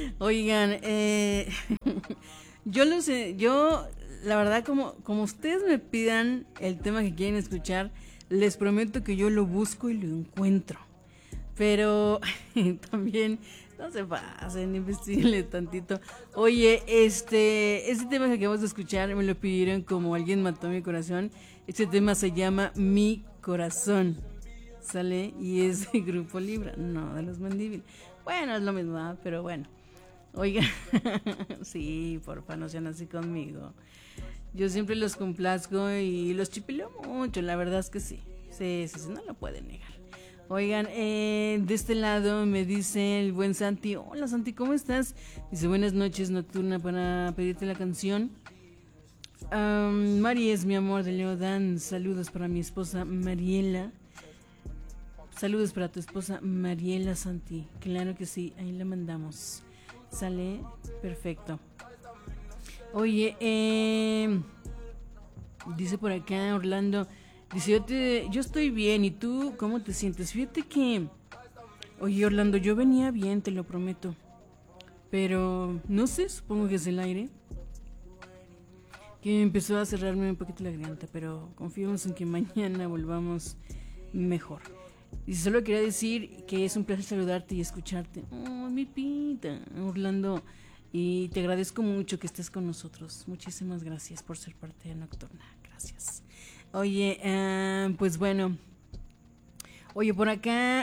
Oigan, yo lo sé, yo la verdad como ustedes me pidan el tema que quieren escuchar, les prometo que yo lo busco y lo encuentro. Pero también no se pasen, investiguen tantito. Oye, este tema que acabamos de escuchar me lo pidieron como alguien mató mi corazón. Este tema se llama Mi Corazón. Sale y es de Grupo Libra, no de los Mendívil. Bueno, es lo mismo, ¿verdad? Pero bueno. Oiga, sí, porfa, no sean así conmigo. Yo siempre los complazco y los chipileo mucho, la verdad es que sí. Sí, no lo pueden negar. Oigan, de este lado me dice el buen Santi. Hola Santi, ¿cómo estás? Dice buenas noches nocturna para pedirte la canción. Mari es mi amor de Leodán. Saludos para mi esposa Mariela. Saludos para tu esposa Mariela Santi. Claro que sí, ahí la mandamos. Sale perfecto. Oye, dice por acá Orlando. Dice, yo estoy bien, ¿y tú cómo te sientes? Fíjate que, oye Orlando, yo venía bien, te lo prometo. Pero, no sé, supongo que es el aire. Que empezó a cerrarme un poquito la garganta, pero confiamos en que mañana volvamos mejor. Y solo quería decir que es un placer saludarte y escucharte. Oh, mi pita, Orlando. Y te agradezco mucho que estés con nosotros. Muchísimas gracias por ser parte de Nocturna. Gracias. Oye, pues bueno. Oye, por acá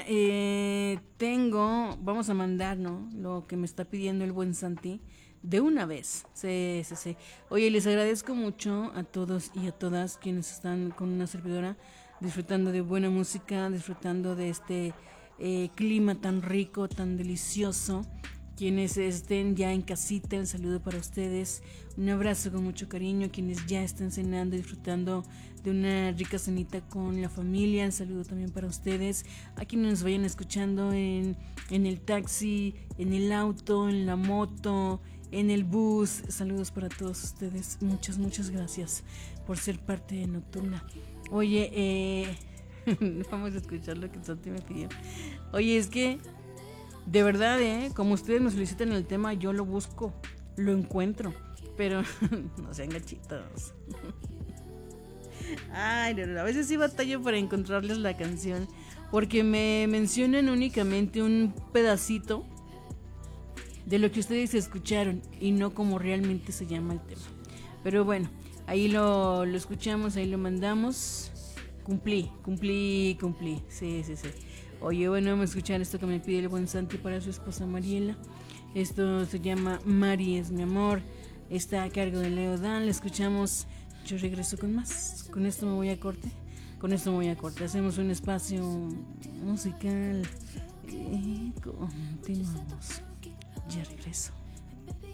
vamos a mandar, ¿no? Lo que me está pidiendo el buen Santi. De una vez. Sí. Oye, les agradezco mucho a todos y a todas quienes están con una servidora disfrutando de buena música, disfrutando de este clima tan rico, tan delicioso. Quienes estén ya en casita, el saludo para ustedes. Un abrazo con mucho cariño. Quienes ya estén cenando, disfrutando de una rica cenita con la familia, el saludo también para ustedes. A quienes nos vayan escuchando en el taxi, en el auto, en la moto, en el bus. Saludos para todos ustedes. Muchas gracias por ser parte de Nocturna. Oye, vamos a escuchar lo que Santi me pidió. Oye, es que de verdad, como ustedes me solicitan el tema, yo lo busco, lo encuentro, pero no sean gachitos. Ay, no, a veces sí batallo para encontrarles la canción, porque me mencionan únicamente un pedacito de lo que ustedes escucharon y no como realmente se llama el tema. Pero bueno, ahí lo escuchamos, ahí lo mandamos. Cumplí. Sí. Oye, bueno, vamos a escuchar esto que me pide el buen Santi para su esposa Mariela. Esto se llama Mari es mi amor. Está a cargo de Leo Dan. Le escuchamos. Yo regreso con más. Con esto me voy a corte. Hacemos un espacio musical. Y continuamos. Ya regreso.